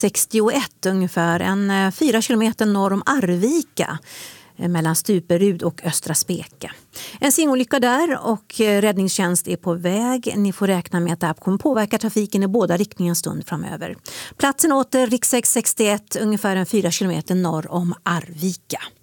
61 ungefär, 4 kilometer norr om Arvika mellan Stuperud och Östra Speke. En singolycka där och räddningstjänst är på väg. Ni får räkna med att det här kommer påverka trafiken i båda riktningar en stund framöver. Platsen åter riksväg 61 ungefär 4 kilometer norr om Arvika.